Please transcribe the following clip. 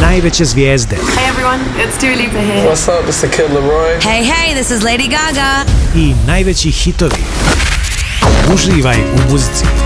najveće zvijezde. Hey everyone, it's Dua Lipa here. What's up, this is Kid Laroi. Hey, this is Lady Gaga. I najveći hitovi. Uživaj u muzici.